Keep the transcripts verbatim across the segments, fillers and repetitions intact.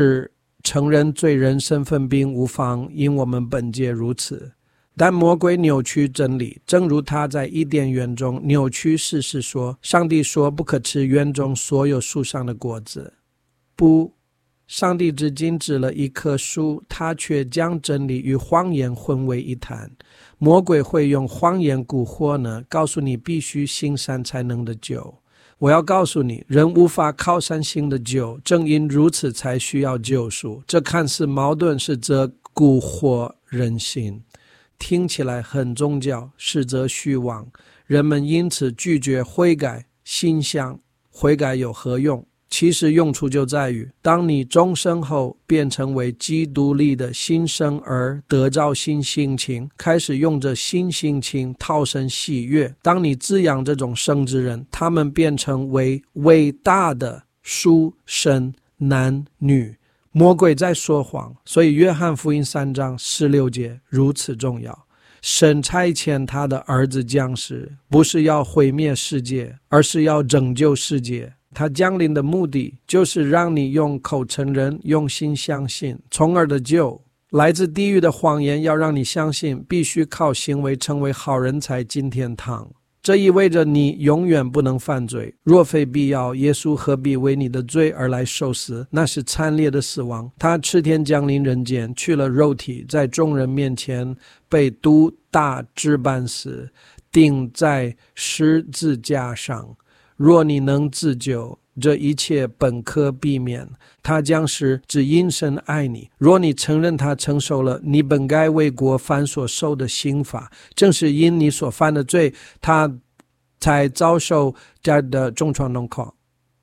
承认罪人身份并无妨，因我们本皆如此。但魔鬼扭曲真理，正如他在伊甸园中扭曲事实说，上帝说不可吃园中所有树上的果子。不，上帝只禁止了一棵树，他却将真理与谎言混为一谈。魔鬼会用谎言蛊惑呢，告诉你必须行善才能得救。我要告诉你，人无法靠善行的救，正因如此才需要救赎。这看似矛盾，是则蛊惑人心。听起来很宗教，实则虚妄。人们因此拒绝悔改，心想悔改有何用？其实用处就在于，当你终生后变成为基督里的新生儿，得着新性情，开始用着新性情讨神喜悦。当你滋养这种生之人，他们变成为伟大的书生男女。魔鬼在说谎，所以约翰福音三章十六节如此重要。神差遣他的儿子降世，不是要毁灭世界，而是要拯救世界。他降临的目的就是让你用口承认，用心相信，从而得救。来自地狱的谎言要让你相信，必须靠行为成为好人才进天堂。这意味着你永远不能犯罪，若非必要，耶稣何必为你的罪而来受死？那是惨烈的死亡。他赤天降临人间，去了肉体，在众人面前被毒打致半死，钉在十字架上。若你能自救，这一切本可避免。他将是只因神爱你。若你承认他承受了你本该为国犯所受的刑罚，正是因你所犯的罪，他才遭受这样的重创痛苦。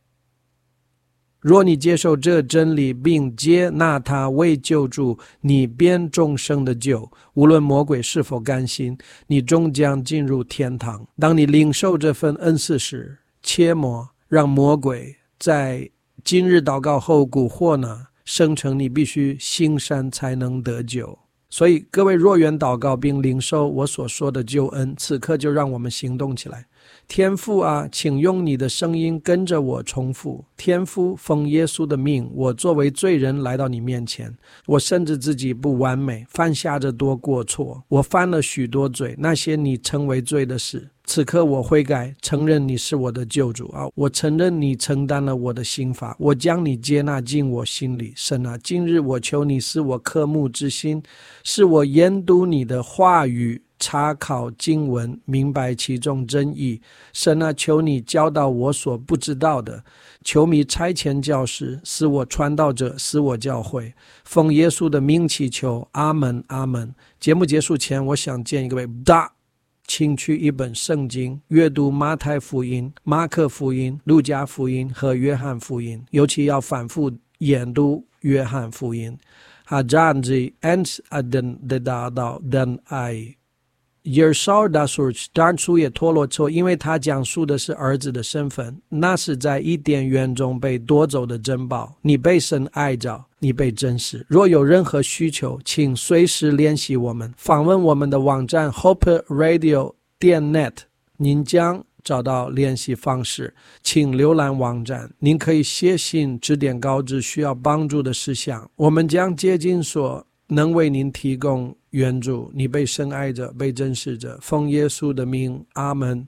若你接受这真理并接纳他为救助，你便终生的救。无论魔鬼是否甘心，你终将进入天堂。当你领受这份恩赐时，切莫让魔鬼在今日祷告后蛊惑呢，声称你必须行善才能得救。所以各位若愿祷告并领受我所说的救恩，此刻就让我们行动起来。天父啊，请用你的声音跟着我重复。天父，奉耶稣的命，我作为罪人来到你面前。我深知自己不完美，犯下着多过错，我犯了许多罪，那些你称为罪的事。此刻我悔改，承认你是我的救主啊！我承认你承担了我的刑罚，我将你接纳进我心里。神啊，今日我求你使我渴慕之心，使我研读你的话语，查考经文，明白其中真意。神啊，求你教导我所不知道的，求你差遣教师，使我传道者，使我教会。奉耶稣的名祈求，阿们阿们。节目结束前，我想见一个位大请取一本圣经，阅读马太福音、马可福音、路加福音和约翰福音，尤其要反复研读约翰福音。这样子 ens adan de dado dan ai耶稣的所当初也脱落错，因为他讲述的是儿子的身份，那是在伊甸园中被夺走的珍宝。你被神爱着，你被珍视。若有任何需求，请随时联系我们，访问我们的网站 hope radio 点 net， 您将找到联系方式，请浏览网站。您可以写信指点告知需要帮助的事项，我们将竭尽所能为您提供援助。你被深爱着，被珍视着，奉耶稣的名，阿们。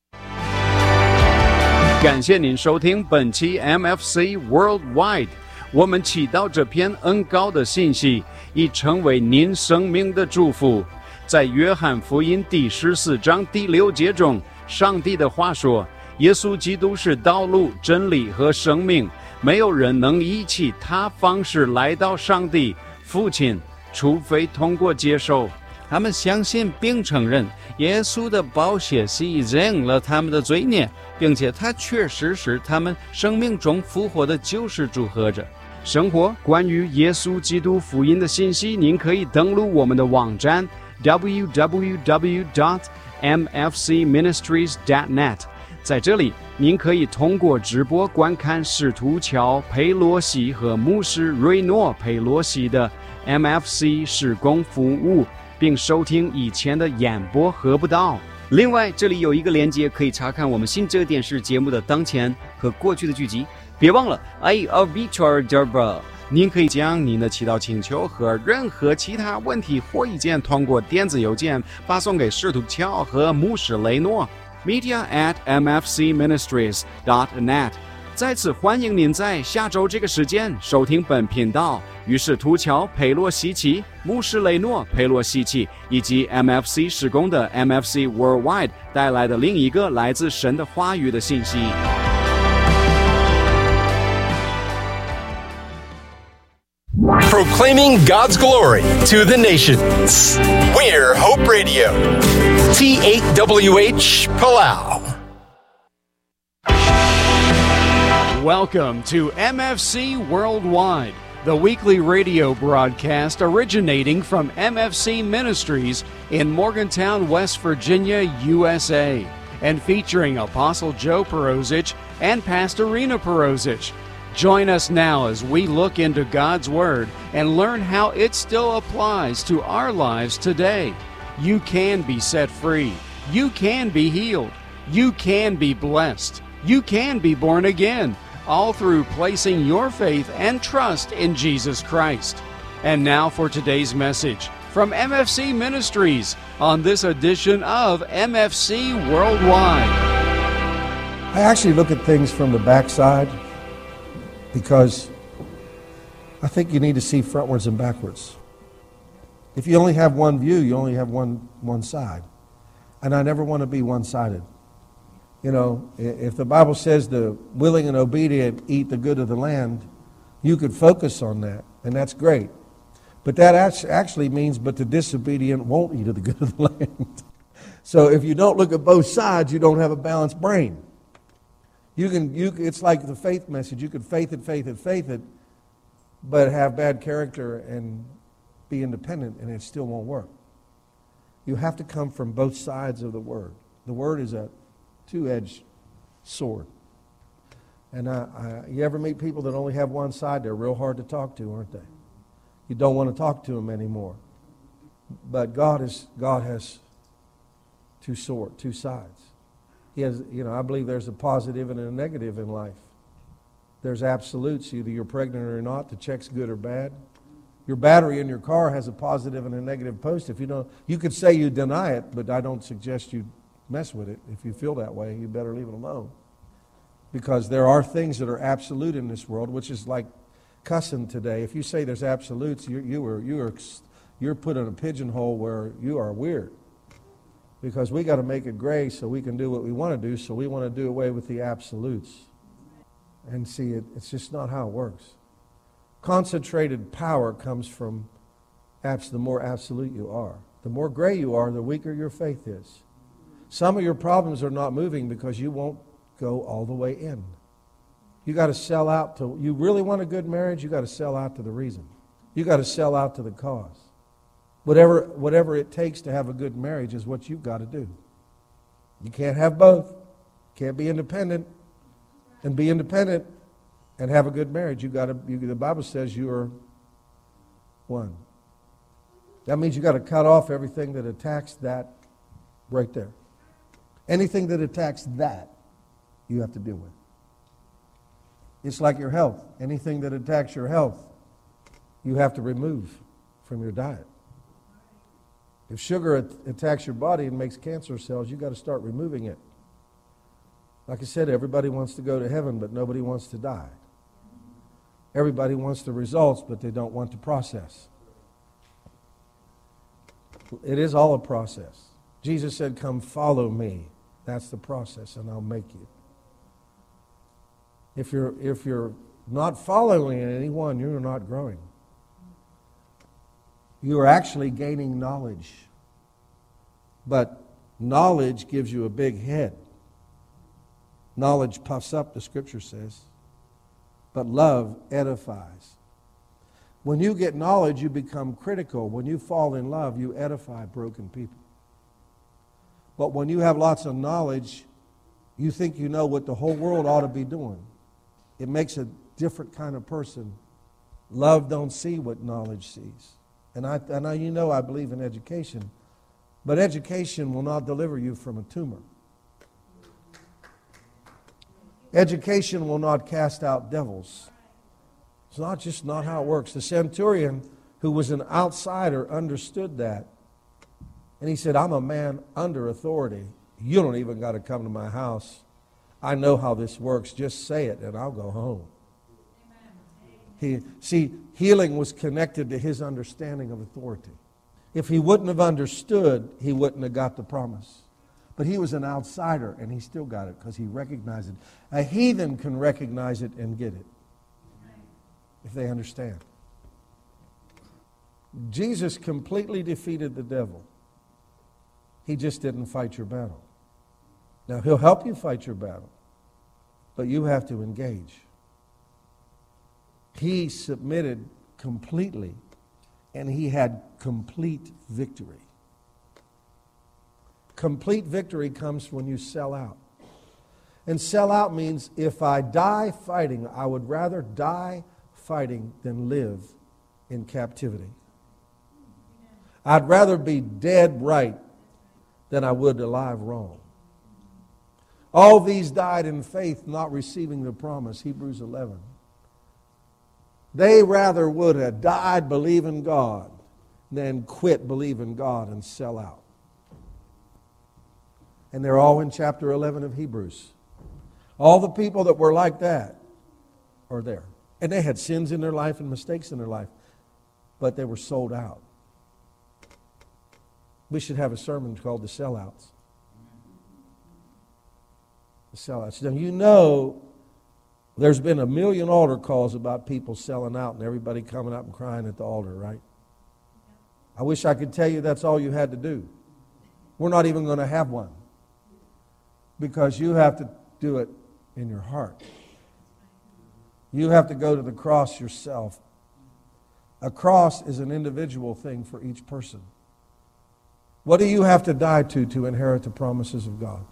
感谢您收听本期 M F C Worldwide， 我们祈祷这篇恩膏的信息已成为您生命的祝福。在约翰福音第十四章第六节中，上帝的话说，耶稣基督是道路、真理和生命，没有人能以其他方式来到上帝父亲，除非通过接受。他们相信并承认耶稣的宝血洗净了他们的罪孽，并且他确实是他们生命中复活的救世主和者。生活关于耶稣基督福音的信息，您可以登录我们的网站 double-u double-u double-u dot m f c ministries dot net。 在这里您可以通过直播观看使徒乔佩罗西和牧师瑞诺佩罗西的 M F C 事工服务，并收听以前的演播和布道。 另外，这里有一个连接，可以查看我们新哲电视节目的当前和过去的剧集。别忘了 I A V I C H A R D A B R A 您可以将您的祈祷请求和任何其他问题或意见通过电子邮件发送给使徒乔和牧师雷诺 media at m f c ministries dot net。 再次欢迎您在下周这个时间收听本频道，与使徒乔佩洛西奇、牧师雷诺佩洛西奇以及 M F C 事工的 M F C Worldwide 带来的另一个来自神的话语的信息。 Proclaiming God's glory to the nations. We're Hope Radio. T eight W H Palau. Welcome to M F C Worldwide, the weekly radio broadcast originating from M F C Ministries in Morgantown, West Virginia, U S A, and featuring Apostle Joe Perozich and Pastor Rena Perozich. Join us now as we look into God's Word and learn how it still applies to our lives today. You can be set free. You can be healed. You can be blessed. You can be born again, all through placing your faith and trust in Jesus Christ. And now for today's message from M F C Ministries on this edition of M F C Worldwide. I actually look at things from the backside, because I think you need to see frontwards and backwards. If you only have one view, you only have one one side. And I never want to be one-sided. You know, if the Bible says the willing and obedient eat the good of the land, you could focus on that, and that's great. But that actually means, but the disobedient won't eat of the good of the land. So if you don't look at both sides, you don't have a balanced brain. You can, you, it's like the faith message. You can faith it, faith it, faith it, but have bad character and be independent, and it still won't work. You have to come from both sides of the Word. The Word is a two-edged sword. And I, I, you ever meet people that only have one side? They're real hard to talk to, aren't they? You don't want to talk to them anymore. But God is God has two sword, two sides. He has, you know, I believe there's a positive and a negative in life. There's absolutes, either you're pregnant or not, the check's good or bad. Your battery in your car has a positive and a negative post. If you don't, you could say you deny it, but I don't suggest you mess with it. If you feel that way, you better leave it alone. Because there are things that are absolute in this world, which is like cussing today. If you say there's absolutes, you, you are you are you're put in a pigeonhole where you are weird. Because we got to make it gray so we can do what we want to do, so we want to do away with the absolutes. And see, it, it's just not how it works. Concentrated power comes from abs- the more absolute you are. The more gray you are, the weaker your faith is. Some of your problems are not moving because you won't go all the way in. You got to sell out to, you really want a good marriage, you got to sell out to the reason. You got to sell out to the cause. Whatever, whatever it takes to have a good marriage is what you've got to do. You can't have both. Can't be independent and be independent and have a good marriage. You got to. You, the Bible says you are one. That means you got to cut off everything that attacks that right there. Anything that attacks that, you have to deal with. It's like your health. Anything that attacks your health, you have to remove from your diet. If sugar attacks your body and makes cancer cells, you've got to start removing it. Like I said, everybody wants to go to heaven, but nobody wants to die. Everybody wants the results, but they don't want the process. It is all a process. Jesus said, come follow me. That's the process, and I'll make you. If you're, if you're not following anyone, you're not growing. You are actually gaining knowledge. But knowledge gives you a big head. Knowledge puffs up, the Scripture says. But love edifies. When you get knowledge, you become critical. When you fall in love, you edify broken people. But when you have lots of knowledge, you think you know what the whole world ought to be doing. It makes a different kind of person. Love don't see what knowledge sees. And I, and I, you know I believe in education, but education will not deliver you from a tumor. Education will not cast out devils. It's not just not how it works. The centurion, who was an outsider, understood that. And he said, I'm a man under authority. You don't even got to come to my house. I know how this works. Just say it and I'll go home. He, see, healing was connected to his understanding of authority. If he wouldn't have understood, he wouldn't have got the promise. But he was an outsider, and he still got it because he recognized it. A heathen can recognize it and get it if they understand. Jesus completely defeated the devil. He just didn't fight your battle. Now, he'll help you fight your battle, but you have to engage. He submitted completely, and he had complete victory. Complete victory comes when you sell out. And sell out means if I die fighting, I would rather die fighting than live in captivity. I'd rather be dead right than I would alive wrong. All these died in faith, not receiving the promise, Hebrews eleven. They rather would have died believing God than quit believing God and sell out. And they're all in chapter eleven of Hebrews. All the people that were like that are there. And they had sins in their life and mistakes in their life, but they were sold out. We should have a sermon called The Sellouts. The Sellouts. Now, you know, there's been a million altar calls about people selling out and everybody coming up and crying at the altar, right? I wish I could tell you that's all you had to do. We're not even going to have one, because you have to do it in your heart. You have to go to the cross yourself. A cross is an individual thing for each person. What do you have to die to to inherit the promises of God?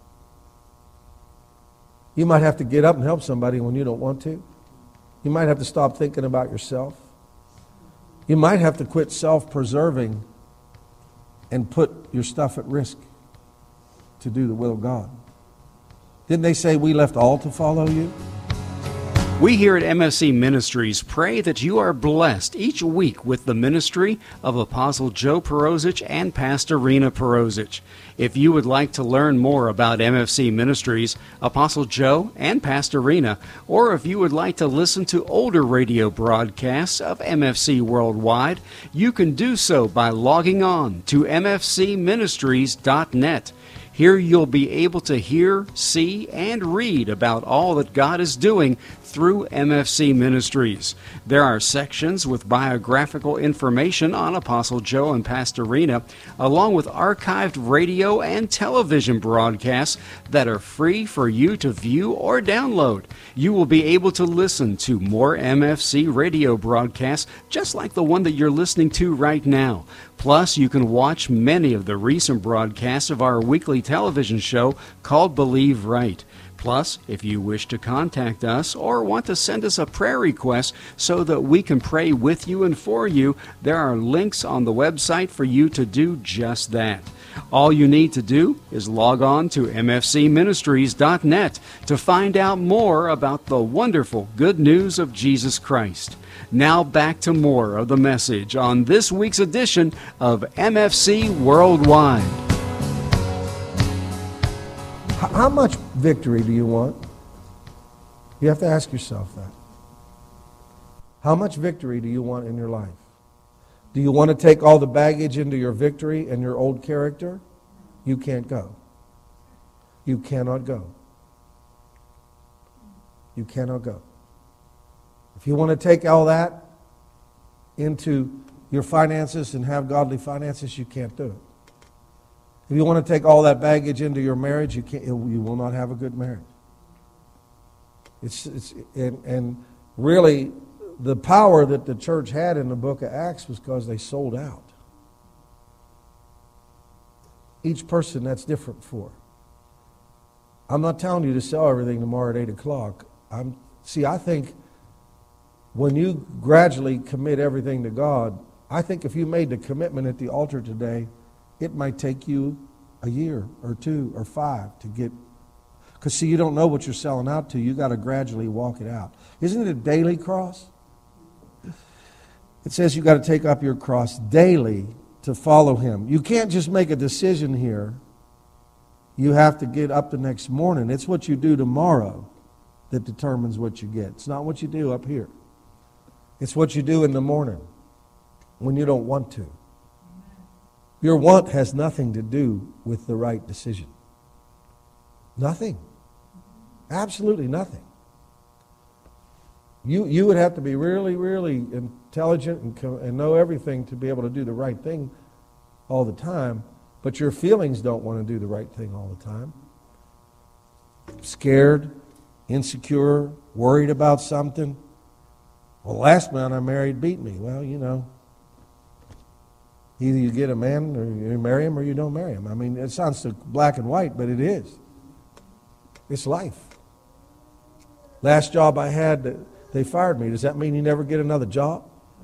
You might have to get up and help somebody when you don't want to. You might have to stop thinking about yourself. You might have to quit self-preserving and put your stuff at risk to do the will of God. Didn't they say we left all to follow you? We here at M F C Ministries pray that you are blessed each week with the ministry of Apostle Joe Perosic and Pastor Rena Perosic. If you would like to learn more about M F C Ministries, Apostle Joe and Pastor Rena, or if you would like to listen to older radio broadcasts of M F C Worldwide, you can do so by logging on to m f c ministries dot net. Here you'll be able to hear, see, and read about all that God is doing through M F C Ministries. There are sections with biographical information on Apostle Joe and Pastor Rena, along with archived radio and television broadcasts that are free for you to view or download. You will be able to listen to more M F C radio broadcasts just like the one that you're listening to right now. Plus, you can watch many of the recent broadcasts of our weekly television show called Believe Right. Plus, if you wish to contact us or want to send us a prayer request so that we can pray with you and for you, there are links on the website for you to do just that. All you need to do is log on to m f c ministries dot net to find out more about the wonderful good news of Jesus Christ. Now back to more of the message on this week's edition of M F C Worldwide. How much victory do you want? You have to ask yourself that. How much victory do you want in your life? Do you want to take all the baggage into your victory and your old character? You can't go. You cannot go. You cannot go. If you want to take all that into your finances and have godly finances, you can't do it. If you want to take all that baggage into your marriage, you can't. You will not have a good marriage. It's it's and, and really, the power that the church had in the book of Acts was because they sold out. Each person that's different for. I'm not telling you to sell everything tomorrow at eight o'clock. I'm see. I think when you gradually commit everything to God, I think if you made the commitment at the altar today, it might take you a year or two or five to get, because see, you don't know what you're selling out to. You got to gradually walk it out. Isn't it a daily cross? It says you got to take up your cross daily to follow him. You can't just make a decision here. You have to get up the next morning. It's what you do tomorrow that determines what you get. It's not what you do up here. It's what you do in the morning when you don't want to. Your want has nothing to do with the right decision. Nothing. Absolutely nothing. You you would have to be really, really intelligent and, co- and know everything to be able to do the right thing all the time, but your feelings don't want to do the right thing all the time. Scared, insecure, worried about something. Well, the last man I married beat me. Well, you know, either you get a man or you marry him or you don't marry him. I mean, it sounds so black and white, but it is. It's life. Last job I had, they fired me. Does that mean you never get another job?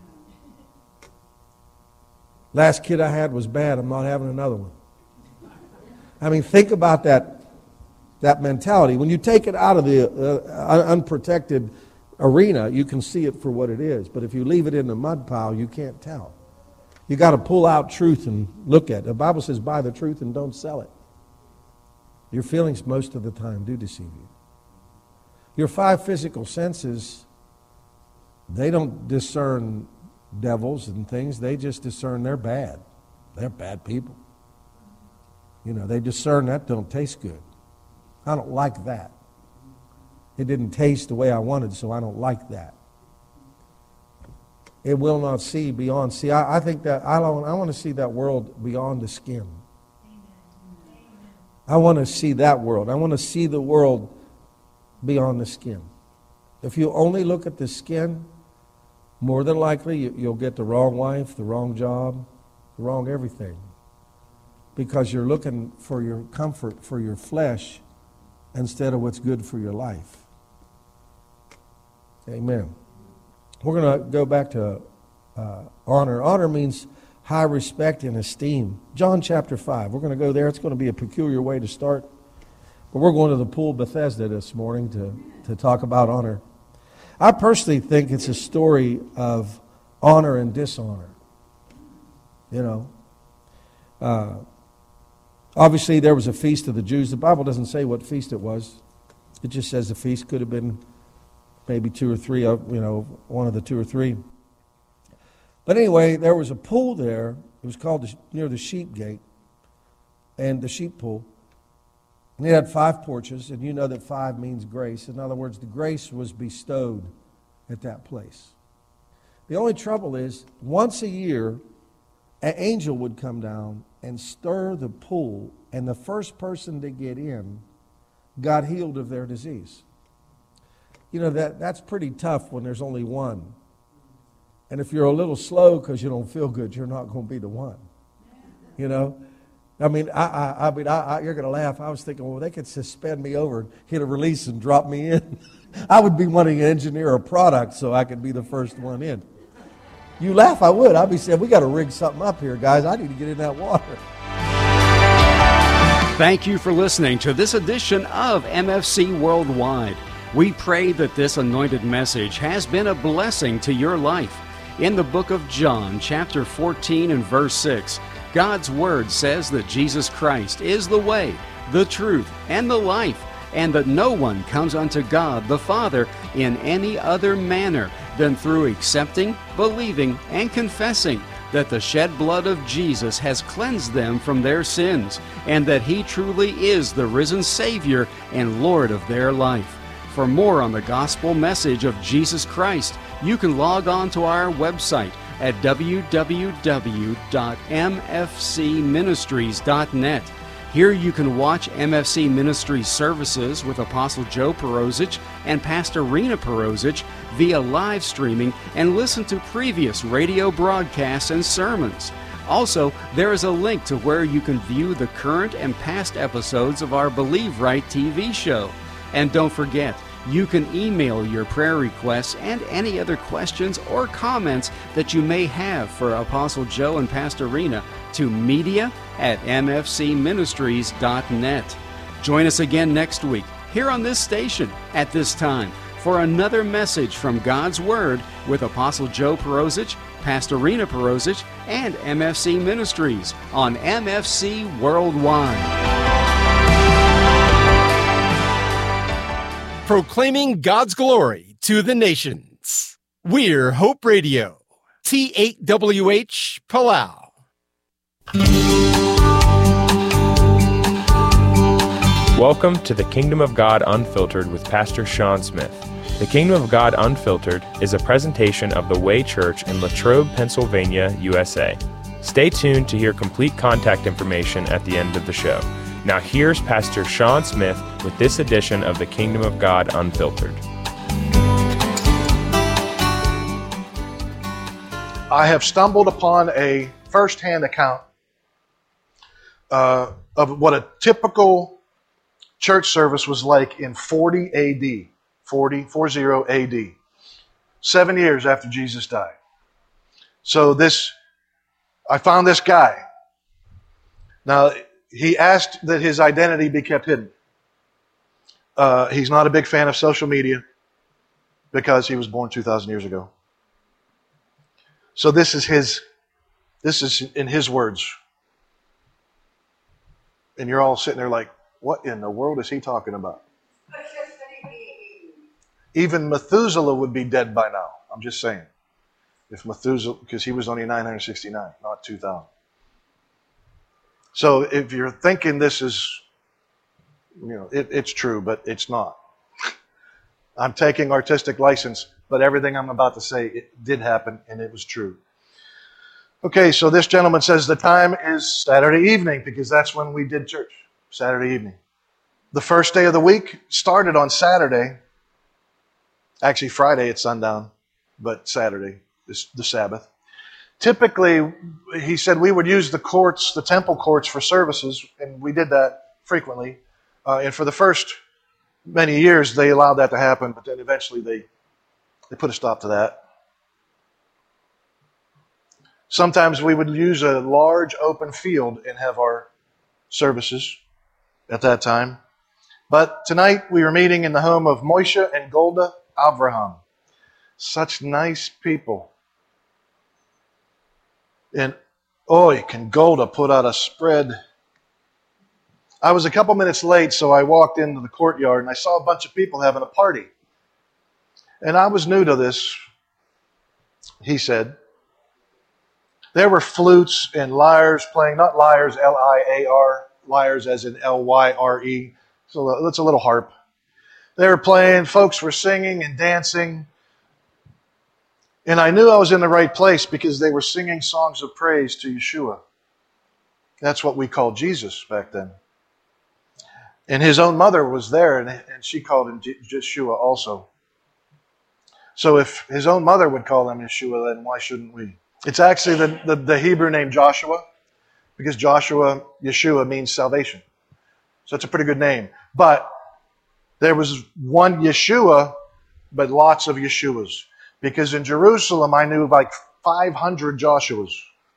Last kid I had was bad. I'm not having another one. I mean, think about that, that mentality. When you take it out of the uh, unprotected arena, you can see it for what it is. But if you leave it in the mud pile, you can't tell. You got to pull out truth and look at it. The Bible says, buy the truth and don't sell it. Your feelings most of the time do deceive you. Your five physical senses, they don't discern devils and things. They just discern they're bad. They're bad people. You know, they discern that don't taste good. I don't like that. It didn't taste the way I wanted, so I don't like that. It will not see beyond. See, I, I think that I want, I want to see that world beyond the skin. I want to see that world. I want to see the world beyond the skin. If you only look at the skin, more than likely you, you'll get the wrong wife, the wrong job, the wrong everything. Because you're looking for your comfort, for your flesh, instead of what's good for your life. Amen. We're going to go back to uh, honor. Honor means high respect and esteem. John chapter five. We're going to go there. It's going to be a peculiar way to start. But we're going to the pool Bethesda this morning to, to talk about honor. I personally think it's a story of honor and dishonor. You know. Uh, obviously, there was a feast of the Jews. The Bible doesn't say what feast it was. It just says the feast could have been maybe two or three, of, you know, one of the two or three. But anyway, there was a pool there. It was called the, near the sheep gate and the sheep pool. And it had five porches, and you know that five means grace. In other words, the grace was bestowed at that place. The only trouble is, once a year, an angel would come down and stir the pool, and the first person to get in got healed of their disease. You know, that that's pretty tough when there's only one. And if you're a little slow because you don't feel good, you're not going to be the one. You know? I mean, I, I, I mean, I, I, you're going to laugh. I was thinking, well, they could suspend me over, hit a release, and drop me in. I would be wanting to engineer a product so I could be the first one in. You laugh, I would. I'd be saying, we got to rig something up here, guys. I need to get in that water. Thank you for listening to this edition of M F C Worldwide. We pray that this anointed message has been a blessing to your life. In the book of John, chapter fourteen and verse six, God's Word says that Jesus Christ is the way, the truth, and the life, and that no one comes unto God the Father in any other manner than through accepting, believing, and confessing that the shed blood of Jesus has cleansed them from their sins, and that He truly is the risen Savior and Lord of their life. For more on the gospel message of Jesus Christ, you can log on to our website at w w w dot m f c ministries dot net. Here you can watch M F C Ministries services with Apostle Joe Perozich and Pastor Rena Perozich via live streaming and listen to previous radio broadcasts and sermons. Also, there is a link to where you can view the current and past episodes of our Believe Right T V show. And don't forget, you can email your prayer requests and any other questions or comments that you may have for Apostle Joe and Pastor Rena to media at m f c ministries dot net. Join us again next week here on this station at this time for another message from God's Word with Apostle Joe Perozich, Pastor Rena Perosic, and M F C Ministries on M F C Worldwide. Proclaiming God's glory to the nations. We're Hope Radio. T eight W H Palau. Welcome to the Kingdom of God Unfiltered with Pastor Sean Smith. The Kingdom of God Unfiltered is a presentation of the Way Church in Latrobe, Pennsylvania, U S A. Stay tuned to hear complete contact information at the end of the show. Now here's Pastor Sean Smith with this edition of the Kingdom of God Unfiltered. I have stumbled upon a first-hand account uh, of what a typical church service was like in forty A D, forty, forty A D, seven years after Jesus died. So this, I found this guy. Now, he asked that his identity be kept hidden. Uh, he's not a big fan of social media because he was born two thousand years ago. So this is his, this is in his words. And you're all sitting there like, what in the world is he talking about? Even Methuselah would be dead by now. I'm just saying. If Methuselah, because he was only nine hundred sixty-nine, not two thousand. So if you're thinking this is, you know, it, it's true, but it's not. I'm taking artistic license, but everything I'm about to say, it did happen, and it was true. Okay, so this gentleman says the time is Saturday evening, because that's when we did church. Saturday evening. The first day of the week started on Saturday. Actually, Friday at sundown, but Saturday is the Sabbath. Typically, he said we would use the courts, the temple courts for services, and we did that frequently. Uh, and for the first many years, they allowed that to happen, but then eventually they, they put a stop to that. Sometimes we would use a large open field and have our services at that time. But tonight we were meeting in the home of Moshe and Golda Abraham. Such nice people. And oi, can Golda put out a spread. I was a couple minutes late, so I walked into the courtyard and I saw a bunch of people having a party. And I was new to this, he said. There were flutes and lyres playing, not lyres, L I A R, lyres as in L Y R E. So that's a little harp. They were playing, folks were singing and dancing. And I knew I was in the right place because they were singing songs of praise to Yeshua. That's what we called Jesus back then. And his own mother was there, and, and she called him Yeshua also. So if his own mother would call him Yeshua, then why shouldn't we? It's actually the, the, the Hebrew name Joshua, because Joshua, Yeshua, means salvation. So it's a pretty good name. But there was one Yeshua, but lots of Yeshuas. Because in Jerusalem, I knew like five hundred Joshuas.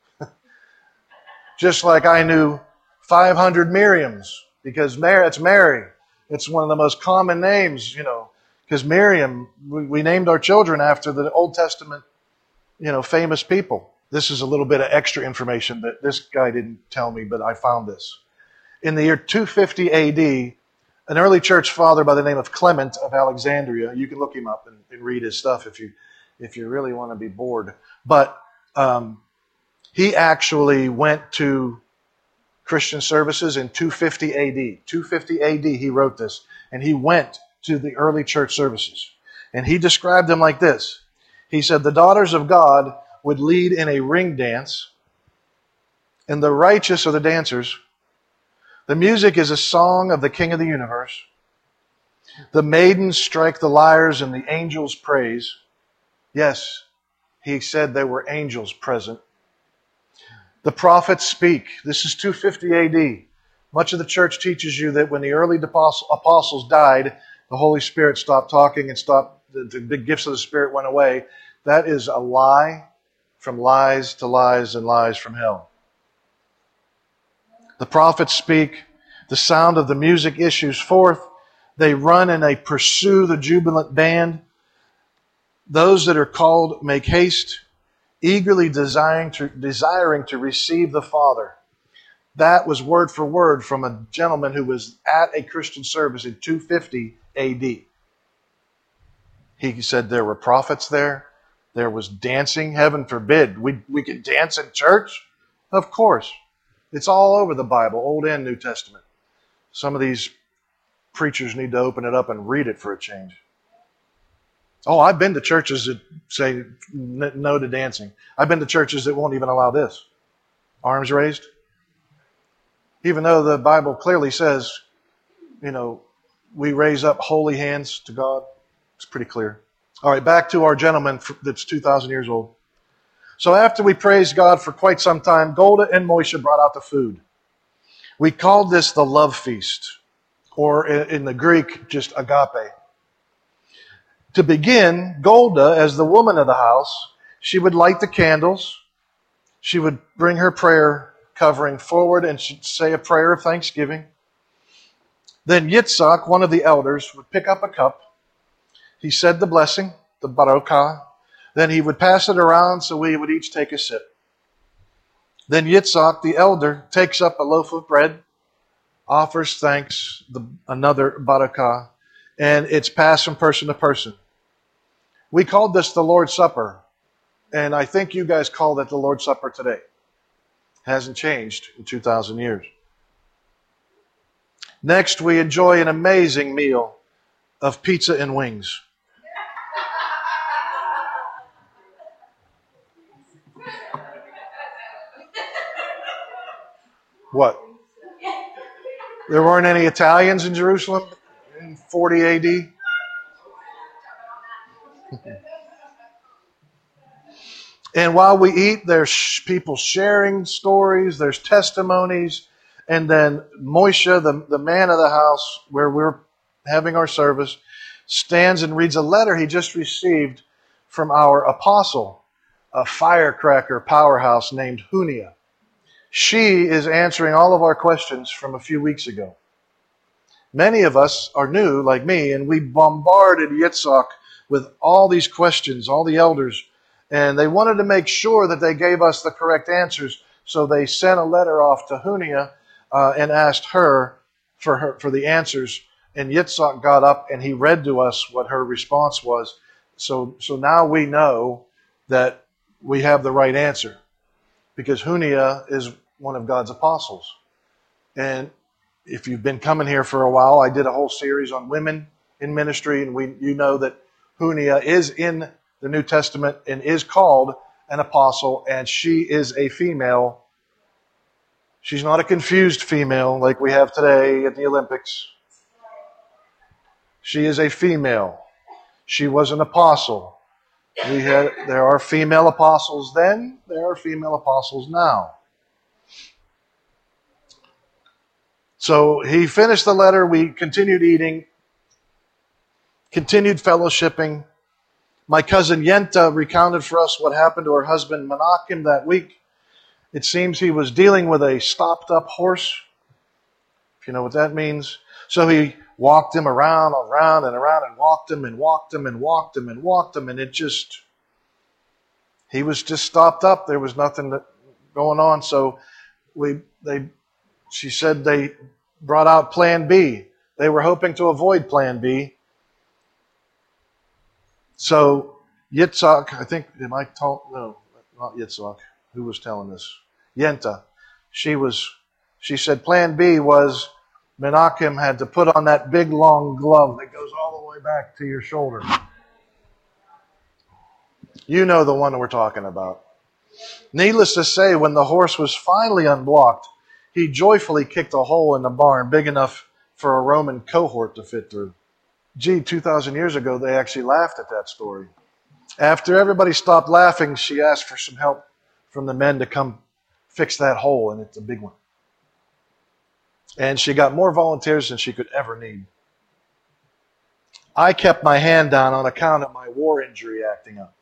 Just like I knew five hundred Miriams. Because Mary, it's Mary. It's one of the most common names, you know. Because Miriam, we, we named our children after the Old Testament, you know, famous people. This is a little bit of extra information that this guy didn't tell me, but I found this. In the year two fifty A D, an early church father by the name of Clement of Alexandria, you can look him up and, and read his stuff if you if you really want to be bored. But um, he actually went to Christian services in two fifty A D. two fifty A D he wrote this, and he went to the early church services. And he described them like this. He said, the daughters of God would lead in a ring dance, and the righteous are the dancers. The music is a song of the King of the universe. The maidens strike the lyres and the angels praise. Yes, he said there were angels present. The prophets speak. This is two fifty A D. Much of the church teaches you that when the early apostles died, the Holy Spirit stopped talking and stopped, the, the big gifts of the Spirit went away. That is a lie from lies to lies and lies from hell. The prophets speak. The sound of the music issues forth. They run and they pursue the jubilant band. Those that are called make haste. eagerly desiring to, desiring to receive the Father. That was word for word from a gentleman who was at a Christian service in two fifty A D. He said there were prophets there. There was dancing. Heaven forbid. We, we could dance in church? Of course. It's all over the Bible, Old and New Testament. Some of these preachers need to open it up and read it for a change. Oh, I've been to churches that say no to dancing. I've been to churches that won't even allow this. Arms raised. Even though the Bible clearly says, you know, we raise up holy hands to God. It's pretty clear. All right, back to our gentleman that's two thousand years old. So after we praised God for quite some time, Golda and Moshe brought out the food. We called this the love feast, or in the Greek, just agape. To begin, Golda, as the woman of the house, she would light the candles. She would bring her prayer covering forward and she'd say a prayer of thanksgiving. Then Yitzhak, one of the elders, would pick up a cup. He said the blessing, the barakah. Then he would pass it around so we would each take a sip. Then Yitzhak, the elder, takes up a loaf of bread, offers thanks, the, another barakah, and it's passed from person to person. We called this the Lord's Supper, and I think you guys call it the Lord's Supper today. Hasn't changed in two thousand years. Next, we enjoy an amazing meal of pizza and wings. What? There weren't any Italians in Jerusalem in forty A D? And while we eat, there's people sharing stories, there's testimonies, and then Moshe, the, the man of the house where we're having our service, stands and reads a letter he just received from our apostle, a firecracker powerhouse named Hunia. She is answering all of our questions from a few weeks ago. Many of us are new, like me, and we bombarded Yitzhak with all these questions, all the elders, and they wanted to make sure that they gave us the correct answers, so they sent a letter off to Hunia uh, and asked her for her for the answers. And Yitzhak got up and he read to us what her response was. So, so now we know that we have the right answer, because Hunia is one of God's apostles. And if you've been coming here for a while, I did a whole series on women in ministry, and we you know that Hunia is in the New Testament and is called an apostle, and she is a female. She's not a confused female like we have today at the Olympics. She is a female. She was an apostle. We had there are female apostles then, there are female apostles now. So he finished the letter, we continued eating, continued fellowshipping. My cousin Yenta recounted for us what happened to her husband Menachem that week. It seems he was dealing with a stopped-up horse, if you know what that means. So he walked him around, around, and around, and walked him, and walked him, and walked him, and walked him, and it just, he was just stopped up. There was nothing that, going on. So we, they, she said they brought out Plan B. They were hoping to avoid Plan B. So Yitzhak, I think, am I told? No, not Yitzhak. Who was telling this? Yenta. She was. She said Plan B was Menachem had to put on that big long glove that goes all the way back to your shoulder. You know the one we're talking about. Needless to say, when the horse was finally unblocked, he joyfully kicked a hole in the barn big enough for a Roman cohort to fit through. Gee, two thousand years ago, they actually laughed at that story. After everybody stopped laughing, she asked for some help from the men to come fix that hole, and it's a big one. And she got more volunteers than she could ever need. I kept my hand down on account of my war injury acting up.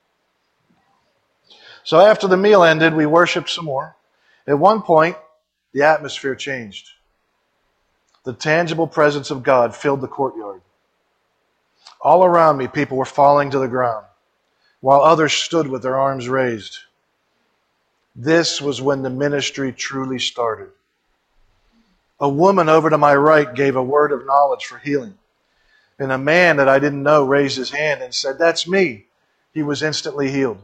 So after the meal ended, we worshiped some more. At one point, the atmosphere changed. The tangible presence of God filled the courtyard. All around me, people were falling to the ground. while others stood with their arms raised. This was when the ministry truly started. A woman over to my right gave a word of knowledge for healing. And a man that I didn't know raised his hand and said, "That's me." He was instantly healed.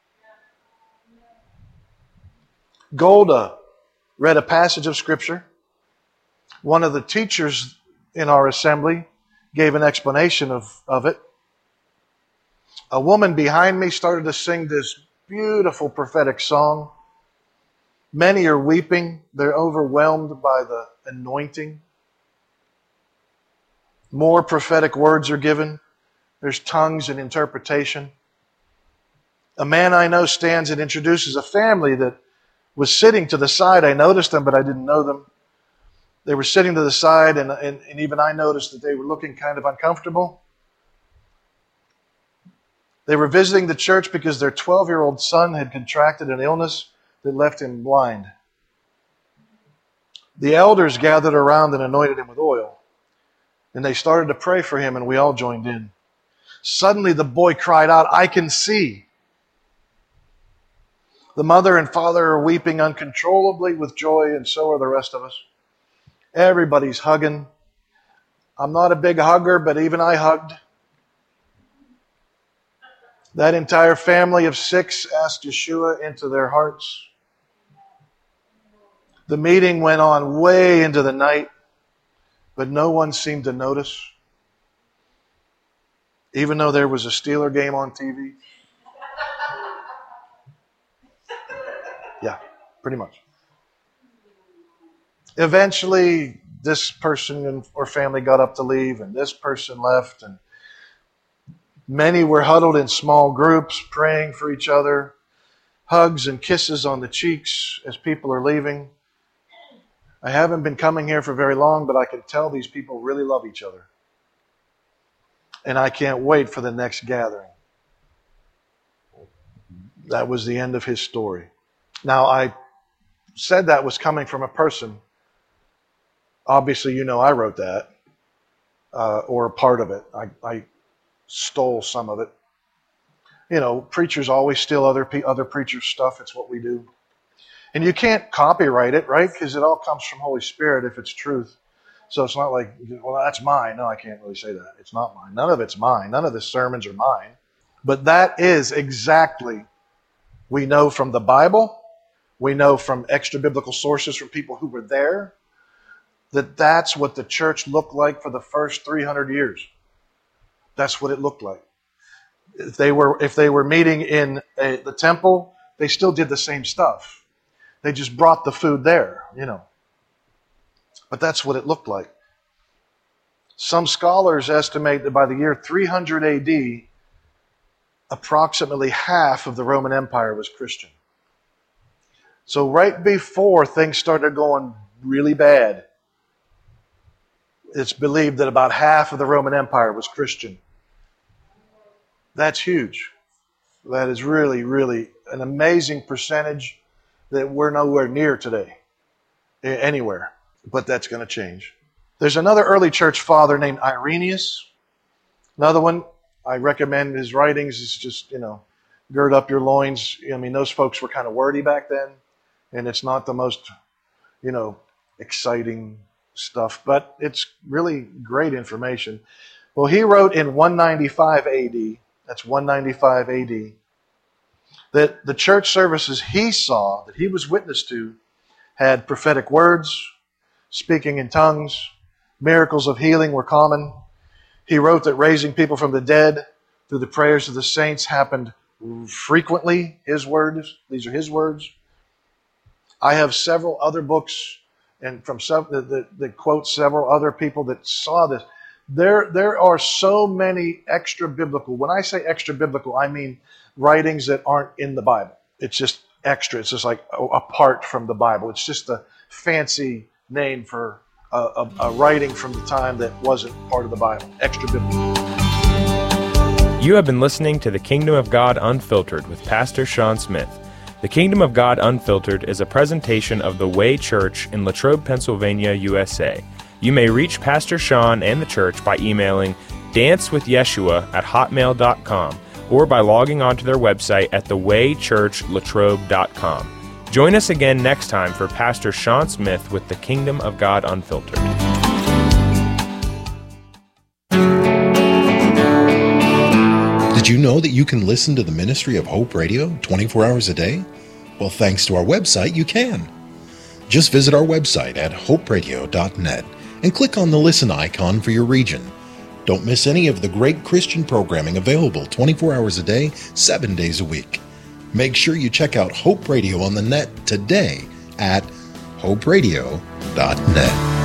Golda read a passage of Scripture. One of the teachers in our assembly gave an explanation of, of it. A woman behind me started to sing this beautiful prophetic song. Many are weeping. They're overwhelmed by the anointing. More prophetic words are given. There's tongues and interpretation. A man I know stands and introduces a family that was sitting to the side. I noticed them, but I didn't know them. They were sitting to the side, and, and, and even I noticed that they were looking kind of uncomfortable. They were visiting the church because their twelve-year-old son had contracted an illness that left him blind. The elders gathered around and anointed him with oil, and they started to pray for him, and we all joined in. Suddenly the boy cried out, "I can see." The mother and father are weeping uncontrollably with joy, and so are the rest of us. Everybody's hugging. I'm not a big hugger, but even I hugged. That entire family of six asked Yeshua into their hearts. The meeting went on way into the night, but no one seemed to notice, even though there was a Steeler game on T V. Yeah, pretty much. Eventually, this person or family got up to leave, and this person left, and many were huddled in small groups, praying for each other, hugs and kisses on the cheeks as people are leaving. I haven't been coming here for very long, but I can tell these people really love each other. And I can't wait for the next gathering. That was the end of his story. Now, I said that was coming from a person. Obviously, you know I wrote that, uh, or a part of it. I, I stole some of it. You know, preachers always steal other pe- other preachers' stuff. It's what we do. And you can't copyright it, right? Because it all comes from Holy Spirit if it's truth. So it's not like, well, that's mine. No, I can't really say that. It's not mine. None of it's mine. None of the sermons are mine. But that is exactly, we know from the Bible, we know from extra biblical sources from people who were there, that that's what the church looked like for the first three hundred years. That's what it looked like. If they were, if they were meeting in a, the temple, they still did the same stuff. They just brought the food there, you know. But that's what it looked like. Some scholars estimate that by the year three hundred A D, approximately half of the Roman Empire was Christian. So right before things started going really bad, it's believed that about half of the Roman Empire was Christian. That's huge. That is really, really an amazing percentage that we're nowhere near today, anywhere. But that's going to change. There's another early church father named Irenaeus. Another one, I recommend his writings. It's just, you know, gird up your loins. I mean, those folks were kind of wordy back then, and it's not the most, you know, exciting stuff, but it's really great information. Well, he wrote in one ninety-five A D, that's one ninety-five A D, that the church services he saw, that he was witness to, had prophetic words, speaking in tongues, miracles of healing were common. He wrote that raising people from the dead through the prayers of the saints happened frequently. His words, these are his words. I have several other books and from some that, that, that quote several other people that saw this. There, there are so many extra biblical. When I say extra biblical, I mean writings that aren't in the Bible. It's just extra. It's just like apart from the Bible. It's just a fancy name for a, a, a writing from the time that wasn't part of the Bible. Extra biblical. You have been listening to The Kingdom of God Unfiltered with Pastor Sean Smith. The Kingdom of God Unfiltered is a presentation of The Way Church in Latrobe, Pennsylvania, U S A. You may reach Pastor Sean and the church by emailing dancewithyeshua at hotmail dot com or by logging onto their website at the way church latrobe dot com. Join us again next time for Pastor Sean Smith with the Kingdom of God Unfiltered. Did you know that you can listen to the ministry of Hope Radio twenty-four hours a day? Well, thanks to our website, you can. Just visit our website at hope radio dot net and click on the listen icon for your region. Don't miss any of the great Christian programming available twenty-four hours a day, seven days a week. Make sure you check out Hope Radio on the net today at hope radio dot net.